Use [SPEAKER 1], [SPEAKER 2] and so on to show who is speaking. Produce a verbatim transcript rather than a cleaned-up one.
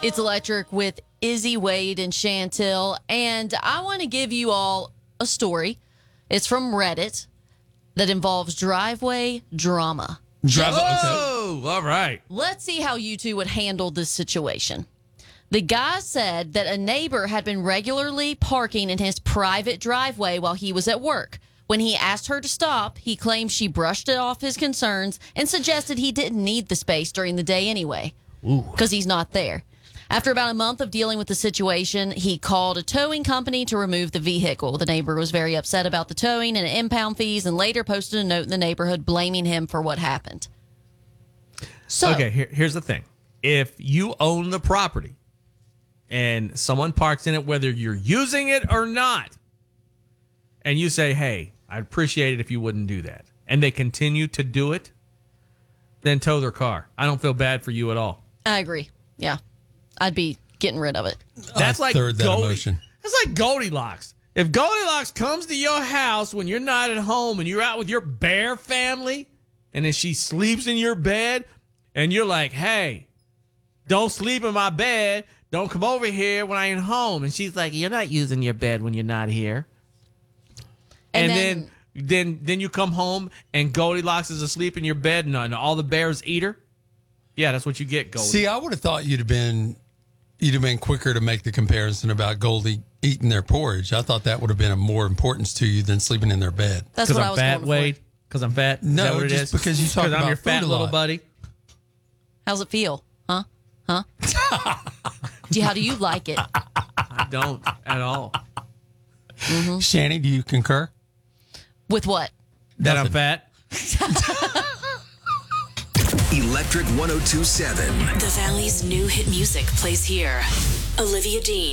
[SPEAKER 1] It's Electric with Izzy, Wade, and Chantel. And I want to give you all a story. It's from Reddit that involves driveway drama.
[SPEAKER 2] Driveway,
[SPEAKER 3] Oh, all right.
[SPEAKER 1] Let's see how you two would handle this situation. The guy said that a neighbor had been regularly parking in his private driveway while he was at work. When he asked her to stop, he claimed she brushed it off his concerns and suggested he didn't need the space during the day anyway, because he's not there. After about a month of dealing with the situation, he called a towing company to remove the vehicle. The neighbor was very upset about the towing and impound fees and later posted a note in the neighborhood blaming him for what happened. So,
[SPEAKER 3] Okay, here, here's the thing. If you own the property and someone parks in it, whether you're using it or not, and you say, hey, I'd appreciate it if you wouldn't do that, and they continue to do it, then tow their car. I don't feel bad for you at all.
[SPEAKER 1] I agree. Yeah. I'd be getting rid of it.
[SPEAKER 3] That's
[SPEAKER 2] I
[SPEAKER 3] like
[SPEAKER 2] third that
[SPEAKER 3] Goldie-
[SPEAKER 2] emotion.
[SPEAKER 3] That's like Goldilocks. If Goldilocks comes to your house when you're not at home and you're out with your bear family, and then she sleeps in your bed, and you're like, hey, don't sleep in my bed. Don't come over here when I ain't home. And she's like, you're not using your bed when you're not here.
[SPEAKER 1] And
[SPEAKER 3] And,
[SPEAKER 1] then-
[SPEAKER 3] then, then then you come home and Goldilocks is asleep in your bed and, and all the bears eat her. Yeah, that's what you get, Goldie.
[SPEAKER 2] See, I would have thought you'd have been you'd have been quicker to make the comparison about Goldie eating their porridge. I thought that would have been of more importance to you than sleeping in their bed.
[SPEAKER 1] That's
[SPEAKER 3] Because
[SPEAKER 1] what I
[SPEAKER 3] I'm
[SPEAKER 1] was
[SPEAKER 3] fat,
[SPEAKER 1] going
[SPEAKER 3] Wade.
[SPEAKER 1] for.
[SPEAKER 3] Because I'm fat. Is
[SPEAKER 2] No,
[SPEAKER 3] that what it
[SPEAKER 2] just
[SPEAKER 3] is?
[SPEAKER 2] because you talk
[SPEAKER 3] Because I'm
[SPEAKER 2] about
[SPEAKER 3] your fat
[SPEAKER 2] food a
[SPEAKER 3] little
[SPEAKER 2] lot.
[SPEAKER 3] buddy.
[SPEAKER 1] How's it feel? Huh? Huh? do you, how do you like it?
[SPEAKER 3] I don't at all.
[SPEAKER 2] Shanny, do you concur?
[SPEAKER 1] With what?
[SPEAKER 3] That I'm
[SPEAKER 2] Nothing.
[SPEAKER 3] fat.
[SPEAKER 4] Electric ten twenty-seven.
[SPEAKER 5] The Valley's new hit music plays here. Olivia Dean